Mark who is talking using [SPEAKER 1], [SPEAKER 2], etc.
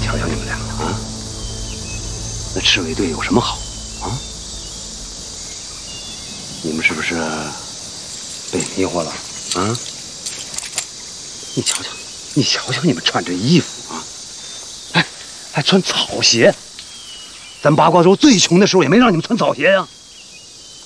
[SPEAKER 1] 瞧瞧你们俩啊，那赤卫队有什么好啊？你们是不是被迷惑了啊？你瞧瞧，你瞧瞧你们穿这衣服啊，哎，还穿草鞋。咱八卦洲最穷的时候也没让你们穿草鞋呀。